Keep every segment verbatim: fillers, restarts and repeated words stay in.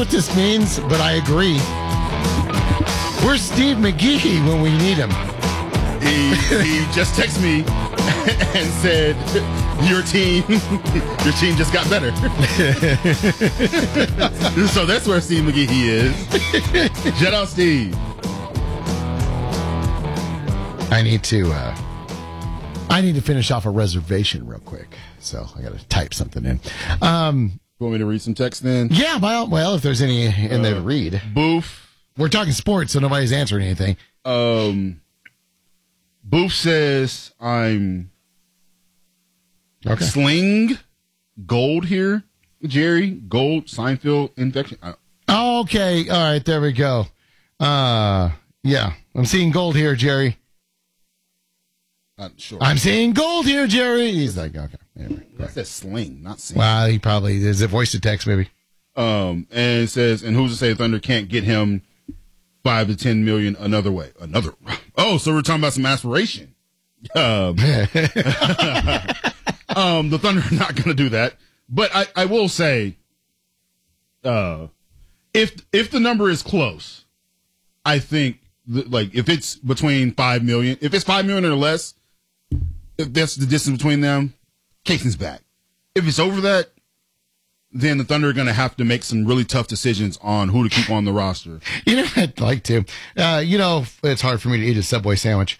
what this means, but I agree. Where's Steve McGee when we need him? He, he just texted me and said, your team, your team just got better. So that's where Steve McGee is. Shout out, Steve. I need to, uh, I need to finish off a reservation real quick. So I got to type something in. Um, You want me to read some text then? yeah, well, well, if there's any in there to Uh, read. Boof. We're talking sports, so nobody's answering anything. Um, Boof says, I'm Okay. sling gold here, Jerry. Gold, Seinfeld infection. I, Okay. All right. There we go. Uh, yeah. I'm seeing gold here, Jerry. not sure. I'm seeing gold here, Jerry. He's like, okay. Anyway. That says sling, not sing. Well, he probably is it voice to text, maybe. Um, and it says, and who's to say Thunder can't get him five to ten million another way? Another. Oh, so we're talking about some aspiration. Um, um the Thunder are not going to do that, but I, I will say, uh, if if the number is close, I think th- like if it's between five million, if it's five million or less, if that's the distance between them, Cason's back. If it's over that, then the Thunder are going to have to make some really tough decisions on who to keep on the roster. You know, I'd like to. Uh, you know, it's hard for me to eat a Subway sandwich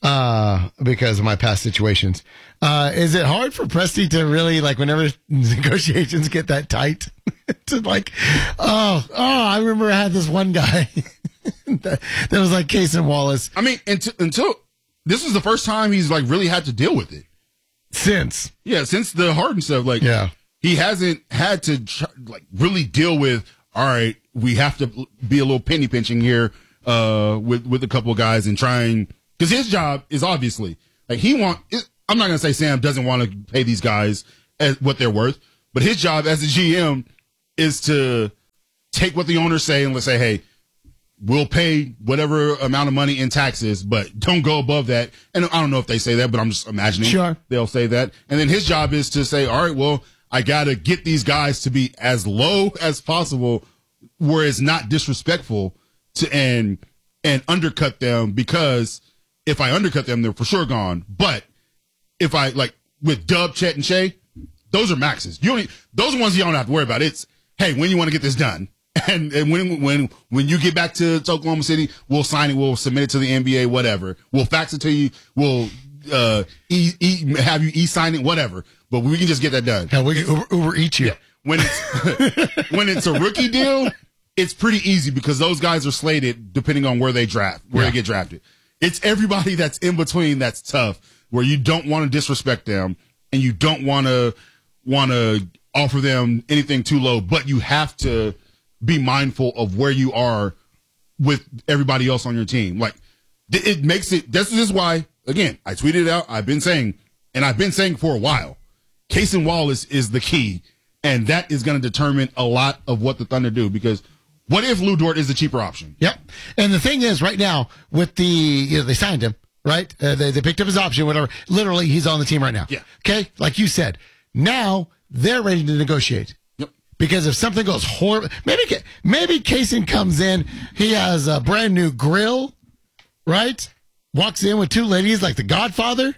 uh, because of my past situations. Uh, is it hard for Presti to really, like, whenever negotiations get that tight, to like, oh, oh, I remember I had this one guy that, that was like Cason Wallace. I mean, until, until this was the first time he's like really had to deal with it. Since. Yeah, since the Harden stuff, like, Yeah. he hasn't had to try, like really deal with, all right, we have to be a little penny pinching here uh, with, with a couple of guys and trying, because his job is obviously, like he want, it, I'm not going to say Sam doesn't want to pay these guys as, what they're worth, but his job as a G M is to take what the owners say and let's say, hey, we'll pay whatever amount of money in taxes, but don't go above that. And I don't know if they say that, but I'm just imagining Sure. they'll say that. And then his job is to say, all right, well, I got to get these guys to be as low as possible where it's not disrespectful to and and undercut them, because if I undercut them, they're for sure gone. But if I like with Dub, Chet, and Shea, those are maxes. You don't, those are ones you don't have to worry about. It's, hey, when you want to get this done. And, and when when when you get back to, to Oklahoma City, we'll sign it. We'll submit it to the N B A, whatever. We'll fax it to you. We'll uh, e, e, have you e-sign it, whatever. But we can just get that done. Hell, we can Uber, Uber eat you. Yeah. When it's when it's a rookie deal, it's pretty easy because those guys are slated depending on where they draft, where Yeah. they get drafted. It's everybody that's in between that's tough, where you don't want to disrespect them and you don't want to want to offer them anything too low, but you have to be mindful of where you are with everybody else on your team. Like th- it makes it. This is why, again, I tweeted it out. I've been saying, and I've been saying for a while, Cason Wallace is the key, and that is going to determine a lot of what the Thunder do. Because what if Lou Dort is the cheaper option? Yep. And the thing is, right now, with the, you know, they signed him, right? Uh, they, they picked up his option, whatever. Literally, he's on the team right now. Yeah. Okay? Like you said, now they're ready to negotiate. Yep. Because if something goes horrible, maybe, maybe Cason comes in, he has a brand new grill, right? Walks in with two ladies like the Godfather,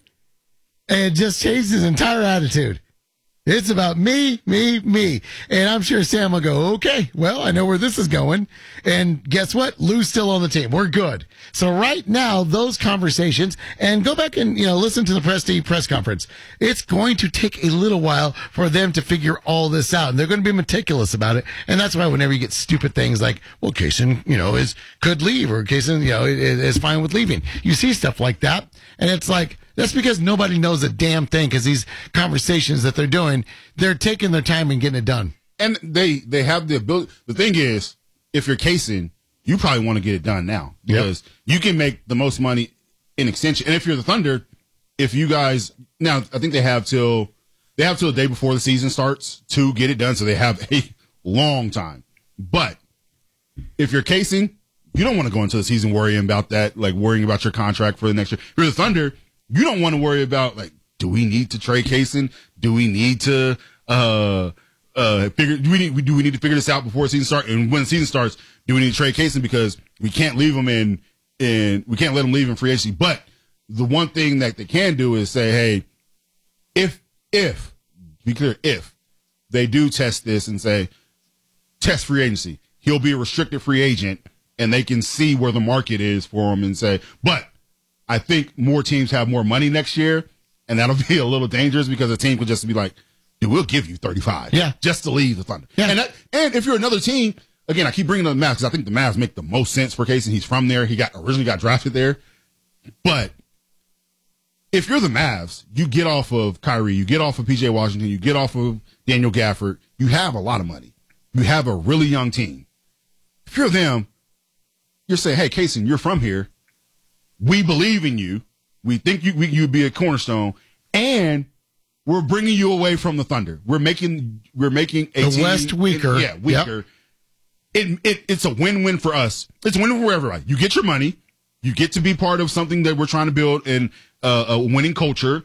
and just changed his entire attitude. It's about me, me, me. And I'm sure Sam will go, okay, well, I know where this is going. And guess what? Lou's still on the team. We're good. So right now, those conversations, and go back and, you know, listen to the Presti press conference. It's going to take a little while for them to figure all this out. And they're going to be meticulous about it. And that's why whenever you get stupid things like, well, Cason, you know, is, could leave, or Cason, you know, is, is fine with leaving. You see stuff like that. And it's like, that's because nobody knows a damn thing, because these conversations that they're doing, they're taking their time and getting it done. And they, they have the ability. The thing is, if you're Cason, you probably want to get it done now, because yep. you can make the most money in extension. And if you're the Thunder, if you guys, now I think they have till, they have till the day before the season starts to get it done. So they have a long time. But if you're Cason, you don't want to go into the season worrying about that, like worrying about your contract for the next year. If you're the Thunder, you don't want to worry about, like, do we need to trade Cason? Do we need to uh, uh, figure do we need do we need to figure this out before the season starts? And when the season starts, do we need to trade Kaysen because we can't leave him in in we can't let him leave in free agency? But the one thing that they can do is say, hey, if if be clear, if they do test this and say test free agency, he'll be a restricted free agent, and they can see where the market is for him and say, but I think more teams have more money next year, and that'll be a little dangerous because a team could just be like, dude, we'll give you thirty-five yeah. just to leave the Thunder. Yeah. And that, and if you're another team, again, I keep bringing up the Mavs because I think the Mavs make the most sense for Kaysen. He's from there. He got originally got drafted there. But if you're the Mavs, you get off of Kyrie, you get off of P J Washington, you get off of Daniel Gafford, you have a lot of money. You have a really young team. If you're them, you're saying, hey, Kaysen, you're from here. We believe in you. We think you, we, you'd be a cornerstone. And we're bringing you away from the Thunder. We're making we're making a the team, West weaker. It, yeah, weaker. Yep. It, it it's a win-win for us. It's a win-win for everybody. You get your money. You get to be part of something that we're trying to build in uh, a winning culture,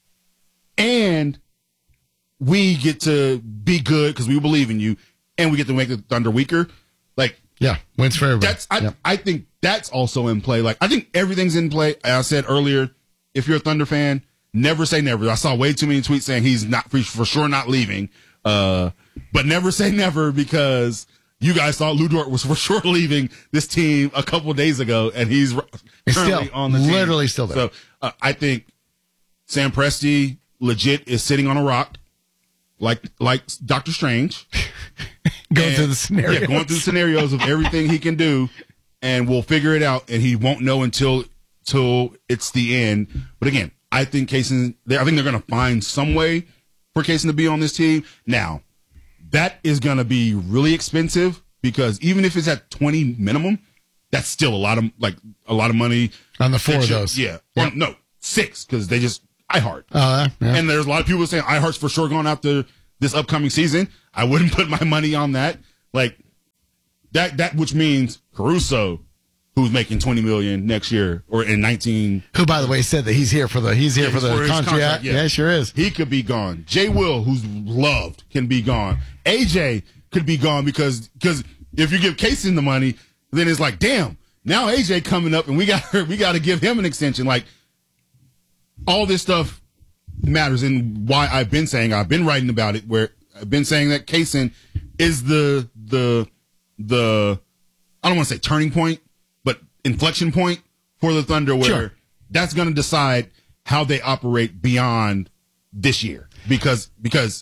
and we get to be good because we believe in you, and we get to make the Thunder weaker. Like, yeah, wins for everybody. That's I, yep. I think that's also in play. Like, I think everything's in play. As I said earlier, if you're a Thunder fan, never say never. I saw way too many tweets saying he's not for, for sure not leaving. Uh, but never say never because you guys thought Lou Dort was for sure leaving this team a couple of days ago, and he's currently still, on the team. Literally still there. So uh, I think Sam Presti legit is sitting on a rock, like like Doctor Strange. Going and, through the scenarios. Yeah, going through the scenarios of everything he can do, and we'll figure it out, and he won't know until till it's the end. But again, I think Kaysen, I think they're going to find some way for Kaysen to be on this team. Now, that is going to be really expensive because even if it's at twenty minimum, that's still a lot of like a lot of money on the four of you, those. Yeah, yeah. Or, no, six because they just iHeart. Uh, yeah. And there's a lot of people saying iHeart's for sure going after this upcoming season. I wouldn't put my money on that. Like that, that which means Caruso, who's making twenty million next year or in nineteen. Who, by the way, said that he's here for the he's here Yeah, for the for his contract. contract, yeah. yeah, sure is. He could be gone. Jay Will, who's loved, can be gone. A J could be gone because because if you give Kaysen the money, then it's like, damn, now A J coming up and we got we got to give him an extension. Like all this stuff matters, and why I've been saying I've been writing about it. Where I've been saying that Kaysen is the the the I don't want to say turning point, but inflection point for the Thunder, where sure. that's going to decide how they operate beyond this year. Because because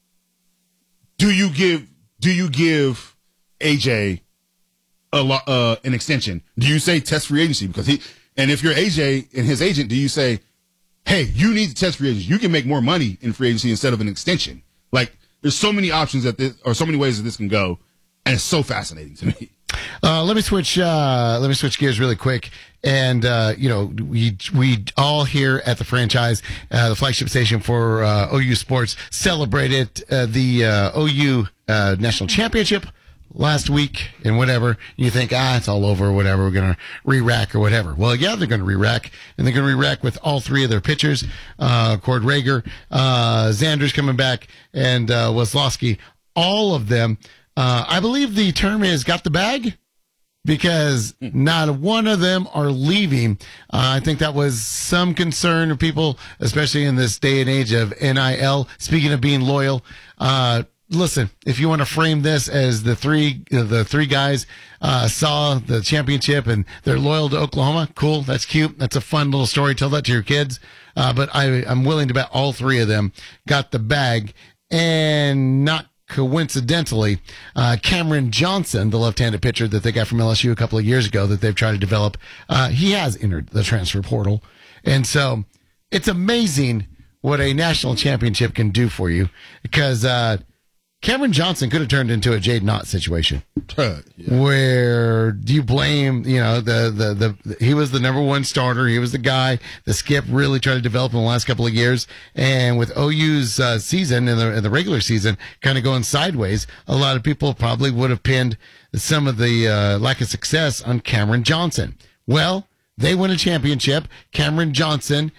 do you give do you give A J a lo- uh, an extension? Do you say test free agency? Because he and if you're A J and his agent, do you say, hey, you need to test free agency? You can make more money in free agency instead of an extension. Like there's so many options that this or so many ways that this can go, and it's so fascinating to me. Uh, let me switch. Uh, let me switch gears really quick. And uh, you know, we we all here at the franchise, uh, the flagship station for uh, O U Sports, celebrated uh, the uh, O U uh, national championship last week and whatever. You think, ah, it's all over, or whatever. We're gonna re-rack or whatever. Well, yeah, they're gonna re-rack, and they're gonna re-rack with all three of their pitchers: uh, Cord Rager, uh, Xander's coming back, and uh, Wesloski. All of them. Uh, I believe the term is got the bag because not one of them are leaving. Uh, I think that was some concern of people, especially in this day and age of N I L. Speaking of being loyal, uh, listen, if you want to frame this as the three, the three guys, uh, saw the championship and they're loyal to Oklahoma, cool. That's cute. That's a fun little story. Tell that to your kids. Uh, but I, I'm willing to bet all three of them got the bag, and not coincidentally, uh, Cameron Johnson, the left-handed pitcher that they got from L S U a couple of years ago that they've tried to develop, uh, he has entered the transfer portal. And so it's amazing what a national championship can do for you, because uh, Cameron Johnson could have turned into a Jade Knott situation. yeah. Where do you blame, you know, the, the, the, he was the number one starter. He was the guy the Skip really tried to develop in the last couple of years. And with O U's uh, season and the, the regular season kind of going sideways, a lot of people probably would have pinned some of the uh, lack of success on Cameron Johnson. Well, they win a championship. Cameron Johnson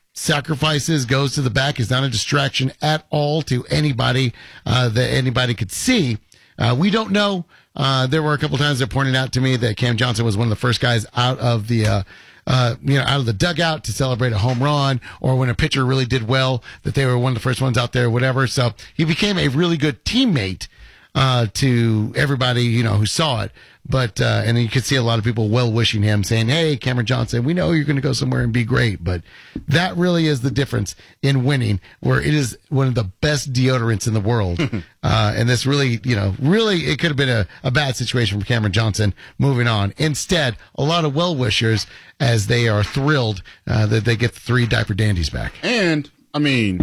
sacrifices, goes to the back, is not a distraction at all to anybody uh, that anybody could see. Uh, we don't know. Uh, there were a couple times that pointed out to me that Cam Johnson was one of the first guys out of the, uh, uh, you know, out of the dugout to celebrate a home run, or when a pitcher really did well, that they were one of the first ones out there, whatever. So he became a really good teammate uh, to everybody, you know, who saw it. But, uh, and you could see a lot of people well wishing him, saying, hey, Cameron Johnson, we know you're going to go somewhere and be great. But that really is the difference in winning, where it is one of the best deodorants in the world. uh, and this really, you know, really, it could have been a, a bad situation for Cameron Johnson moving on. Instead, a lot of well wishers as they are thrilled uh, that they get the three diaper dandies back. And, I mean,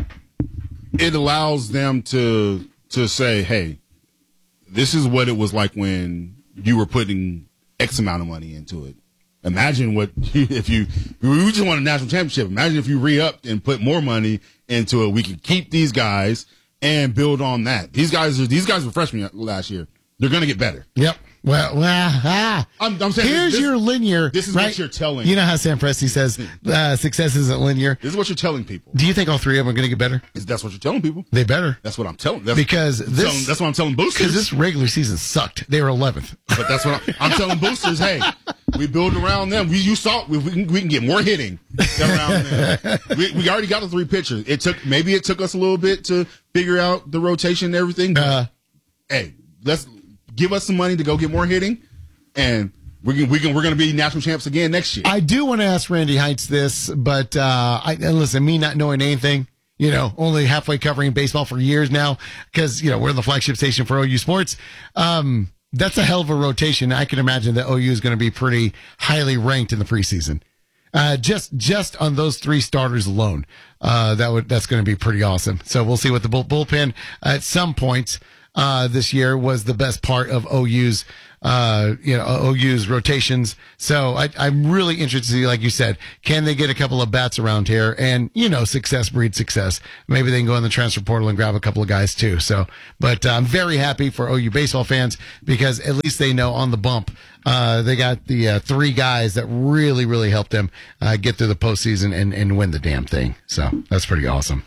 it allows them to to say, hey, this is what it was like when you were putting X amount of money into it. Imagine what if you we just won a national championship. Imagine if you re-upped and put more money into it. We could keep these guys and build on that. These guys are these guys were freshmen last year. They're going to get better. Yep. Well, well ah. I'm, I'm saying here's this, your linear. This is right? what you're telling. You know how Sam Presti says uh, success isn't linear. This is what you're telling people. Do you think all three of them are going to get better? That's what you're telling people. They better. That's what I'm telling. That's, because I'm this telling, that's what I'm telling boosters. Because this regular season sucked. They were eleventh. But that's what I'm, I'm telling boosters. Hey, we build around them. We you saw we, we, can, we can get more hitting around them. We, we already got the three pitchers. It took maybe it took us a little bit to figure out the rotation and everything. But, uh, hey, let's give us some money to go get more hitting, and we can we can we're going to be national champs again next year. I do want to ask Randy Heights this, but uh, I and listen, me not knowing anything, you know, only halfway covering baseball for years now, because you know we're the flagship station for O U Sports. Um, that's a hell of a rotation. I can imagine that O U is going to be pretty highly ranked in the preseason. Uh, just just on those three starters alone, uh, that would that's going to be pretty awesome. So we'll see what the bull, bullpen at some points uh, this year was the best part of O U's uh, you know O U's rotations. So I, I'm really interested to see, like you said, can they get a couple of bats around here? And you know, success breeds success. Maybe they can go in the transfer portal and grab a couple of guys too. So, but uh, I'm very happy for O U baseball fans because at least they know on the bump. Uh, they got the uh, three guys that really, really helped them uh, get through the postseason and, and win the damn thing. So that's pretty awesome.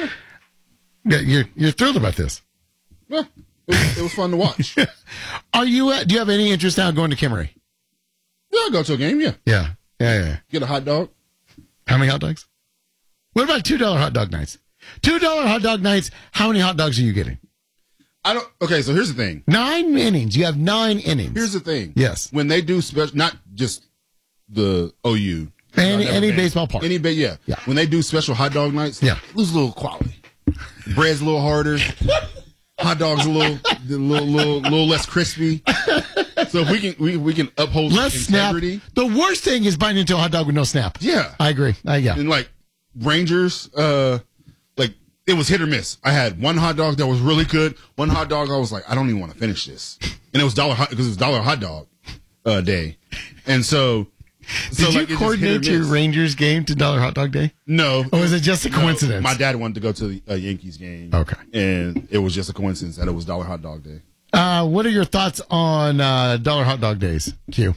Yeah, you're you're thrilled about this. Yeah, it was, it was fun to watch. Are you? Uh, do you have any interest now in going to Kimmery? Yeah, I'll go to a game. Yeah, yeah, yeah, yeah. Get a hot dog. How many hot dogs? What about two dollar hot dog nights? Two dollar hot dog nights. How many hot dogs are you getting? I don't. Okay, so here's the thing. Nine innings. You have nine innings. Here's the thing. Yes. When they do special, not just the O U. Any any been. baseball park. Any, yeah. yeah. When they do special hot dog nights, yeah. lose a little quality. Bread's a little harder. Hot dogs a little, a little, little, little less crispy. So if we can, we, we can uphold less integrity. Snap. The worst thing is biting into a hot dog with no snap. Yeah, I agree. Uh, yeah. And like Rangers, uh, like it was hit or miss. I had one hot dog that was really good. One hot dog I was like, I don't even want to finish this. And it was dollar hot because it was dollar hot dog uh, day. And so, did so you like, coordinate your Rangers game to dollar hot dog day? No. Or was it just a coincidence? No, my dad wanted to go to a Yankees game. Okay. And it was just a coincidence that it was dollar hot dog day. Uh, what are your thoughts on uh, dollar hot dog days, Q?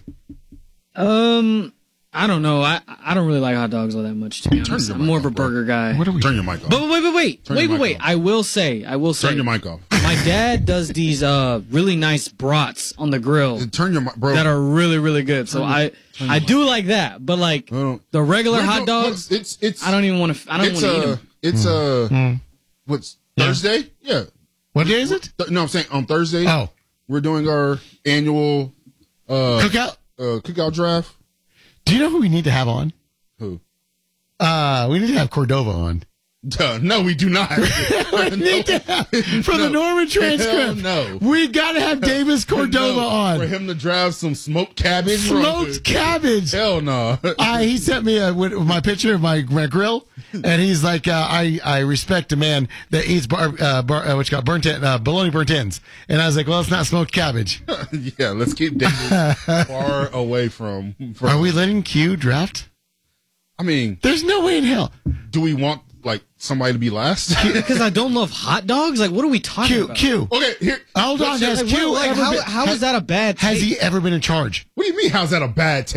Um, I don't know. I I don't really like hot dogs all that much, to be honest. I'm more of a burger guy. What are we? Turn your mic off. But wait, wait, wait, Turn wait, your wait, wait. mic off. I will say, I will say. Turn your mic off. My dad does these uh really nice brats on the grill Turn your mic, bro. that are really, really good. So I I do like that, but like Oh. the regular Look, hot look, dogs, look, It's it's. I don't even want to. I don't It's want to eat uh, them. it's uh, Mm. what's Yeah. Thursday? Yeah. What day is it? Th- no, I'm saying on Thursday. Oh, We're doing our annual uh cookout. uh cookout draft. Do you know who we need to have on? Who? Uh, we need to have Cordova on. Duh, no, we do not. we need to have, for the No. Norman transcript. Hell no. We got to have Davis Cordova No, on. for him to drive some smoked cabbage. Smoked cabbage. Hell no. I, he sent me a, with my picture of my, my grill, and he's like, uh, I, I respect a man that eats bar, uh, bar, uh, what you call burnt en- uh, bologna burnt ends. And I was like, well, it's not smoked cabbage. Yeah, let's keep Davis far away from, from. Are we letting Q draft? I mean, There's no way in hell. do we want like somebody to be last? Because I don't love hot dogs. Like, what are we talking Q, about? Q. Okay, here. Hold on, let's has just- Like, Q what- like, ever how been- how has- is that a bad? Has take? he ever been in charge? What do you mean? How's that a bad take?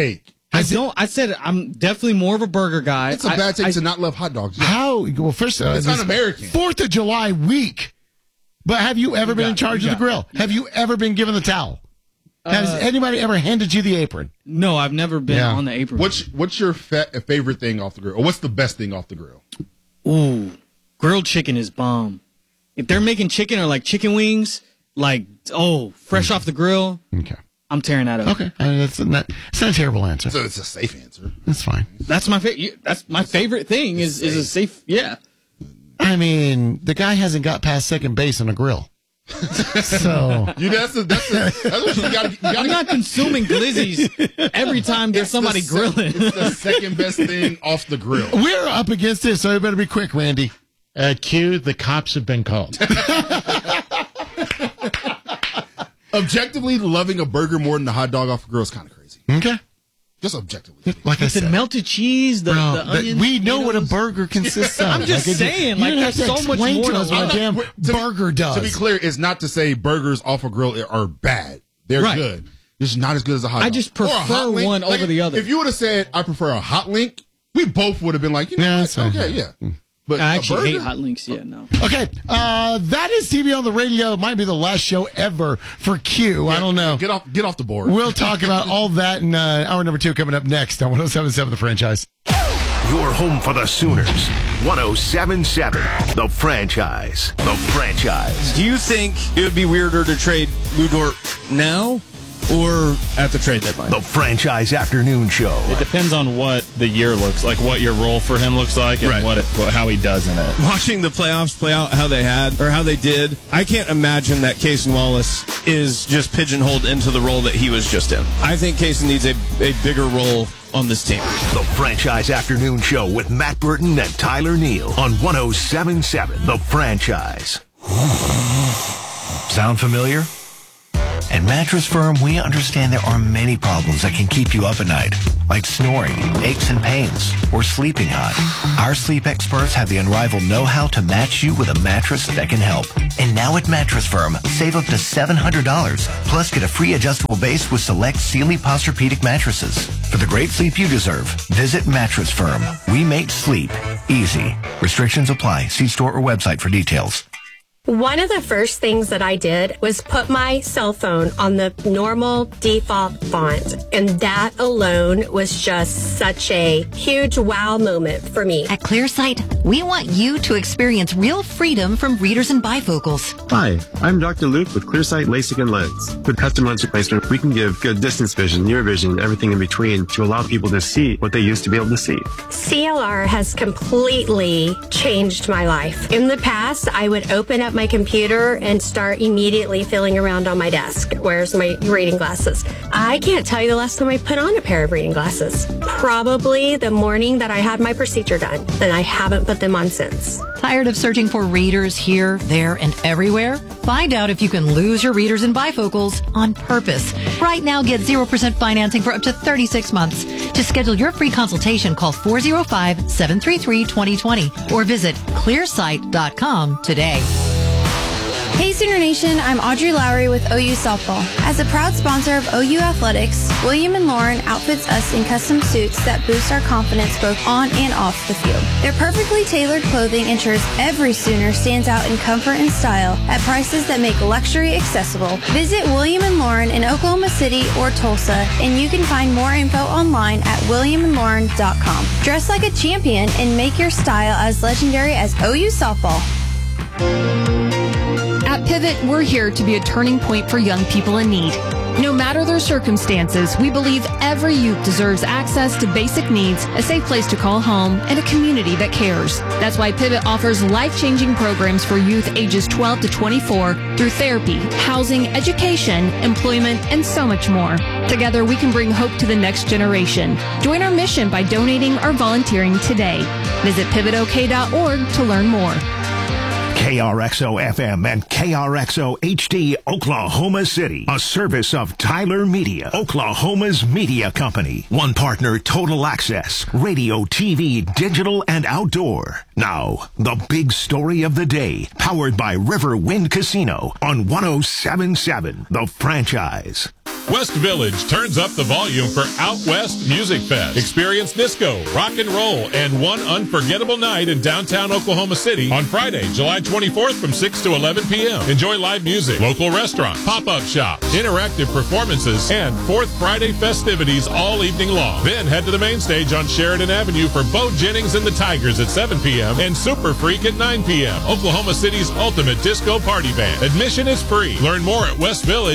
I Has it- don't. I said I'm definitely more of a burger guy. It's a I- bad thing I- to not love hot dogs. Yeah. How? Well, first, uh, It's this un-American. Fourth of July week. But have you ever been got in it. charge You of the got grill? Have you ever been given the towel? Has anybody ever handed you the apron? No, I've never been Yeah. on the apron. What's what's your fa- favorite thing off the grill, or what's the best thing off the grill? Ooh, grilled chicken is bomb. If they're making chicken or like chicken wings, like oh, fresh off the grill, Okay. I'm tearing that up. Okay. I mean, that's not, it's not a terrible answer. So it's a safe answer. That's fine. That's my favorite. That's my favorite thing. Is is a safe. Yeah. I mean, the guy hasn't got past second base on a grill. So You that's the, that's, the, that's what you got. You I'm gotta not consuming glizzies every time there's somebody It's the se- grilling. It's the second best thing off the grill. we're up against it, so you better be quick, Randy. Uh, Q, the cops have been called. Objectively, loving a burger more than a hot dog off a grill is kind of crazy. Okay. Just objectively. Like I The said. melted cheese, the, Bro, the but onions, we know what a potatoes. burger consists of. I'm just it- saying, you like, don't have there's to so much explain more to to us what a life. damn To be- burger does. To be clear, it's not to say burgers off a grill are bad. They're Right. good. It's just not as good as a hot dog. I just Or a prefer hot link. one over the other. If you would have said, I prefer a hot link, we both would have been like, you know, Yeah, what? that's fine. okay, yeah. But I a actually hate burger? hot links. Yeah, no. Okay, uh, that is T V on the radio. It might be the last show ever for Q. I don't know. Get off, get off the board. We'll talk about all that in uh, hour number two coming up next on one oh seven point seven The Franchise. Your home for the Sooners. one oh seven point seven The Franchise. The Franchise. Do you think it would be weirder to trade Lou Dort now or at the trade deadline? The Franchise Afternoon Show. It depends on what the year looks like, what your role for him looks like, and Right. what, it, what how he does in it. Watching the playoffs play out how they had or how they did, I can't imagine that Cason Wallace is just pigeonholed into the role that he was just in. I think Cason needs a, a bigger role on this team. The Franchise Afternoon Show with Matt Burton and Tyler Neal on one oh seven point seven The Franchise. Sound familiar? At Mattress Firm, we understand there are many problems that can keep you up at night, like snoring, aches and pains, or sleeping hot. Our sleep experts have the unrivaled know-how to match you with a mattress that can help. And now at Mattress Firm, save up to seven hundred dollars, plus get a free adjustable base with select Sealy Posturepedic mattresses. For the great sleep you deserve, visit Mattress Firm. We make sleep easy. Restrictions apply. See store or website for details. One of the first things that I did was put my cell phone on the normal default font. And that alone was just such a huge wow moment for me. At ClearSight, we want you to experience real freedom from readers and bifocals. Hi, I'm Doctor Luke with ClearSight LASIK and Lens. With custom lens replacement, we can give good distance vision, near vision, everything in between to allow people to see what they used to be able to see. C L R has completely changed my life. In the past, I would open up my computer and start immediately feeling around on my desk. Where's my reading glasses? I can't tell you the last time I put on a pair of reading glasses. Probably the morning that I had my procedure done, and I haven't put them on since. Tired of searching for readers here, there, and everywhere? Find out if you can lose your readers and bifocals on purpose. Right now, get zero percent financing for up to thirty-six months. To schedule your free consultation, call four oh five, seven three three, two oh two oh or visit clearsight dot com today. Hey Sooner Nation, I'm Audrey Lowry with O U Softball. As a proud sponsor of O U Athletics, William and Lauren outfits us in custom suits that boost our confidence both on and off the field. Their perfectly tailored clothing ensures every Sooner stands out in comfort and style at prices that make luxury accessible. Visit William and Lauren in Oklahoma City or Tulsa, and you can find more info online at william and lauren dot com. Dress like a champion and make your style as legendary as O U Softball. At Pivot, we're here to be a turning point for young people in need. No matter their circumstances, we believe every youth deserves access to basic needs, a safe place to call home, and a community that cares. That's why Pivot offers life-changing programs for youth ages twelve to twenty-four through therapy, housing, education, employment, and so much more. Together, we can bring hope to the next generation. Join our mission by donating or volunteering today. Visit pivot o k dot org to learn more. K R X O F M and K R X O H D Oklahoma City, a service of Tyler Media, Oklahoma's media company. One partner, Total Access, radio, T V, digital, and outdoor. Now, the big story of the day, powered by River Wind Casino on one oh seven point seven The Franchise. West Village turns up the volume for Out West Music Fest. Experience disco, rock and roll, and one unforgettable night in downtown Oklahoma City on Friday, July twenty-fourth from six to eleven p.m. Enjoy live music, local restaurants, pop-up shops, interactive performances, and Fourth Friday festivities all evening long. Then head to the main stage on Sheridan Avenue for Bo Jennings and the Tigers at seven p.m. and Super Freak at nine p.m. Oklahoma City's ultimate disco party band. Admission is free. Learn more at West Village.